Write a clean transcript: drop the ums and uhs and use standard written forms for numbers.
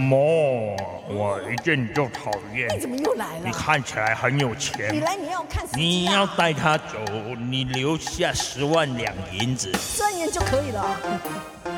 么？我一见就讨厌。 你怎么又来了？ 你看起来很有钱。 你来你要看司机啊。 你要带他走，你留下10万两银子。 3年就可以了。